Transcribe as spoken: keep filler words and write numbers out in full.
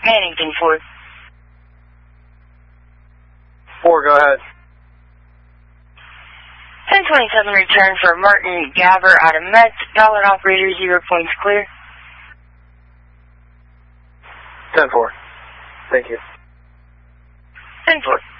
Mannington four. four, go ahead. ten twenty-seven return for Martin Gaver out of Metz. Pilot operator, zero points clear. ten four. Thank you. ten four.